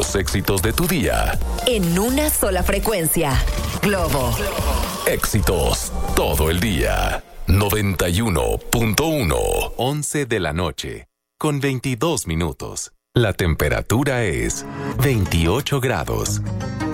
Los éxitos de tu día. En una sola frecuencia. Globo. Éxitos todo el día. 91.1. 11 de la noche. Con 22 minutos. La temperatura es 28 grados.